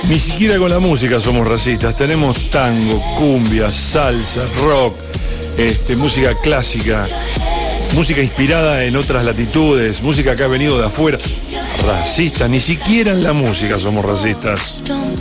Ni siquiera con la música somos racistas. Tenemos tango, cumbia, salsa, rock, música clásica, música inspirada en otras latitudes, música que ha venido de afuera. Racistas, ni siquiera en la música somos racistas.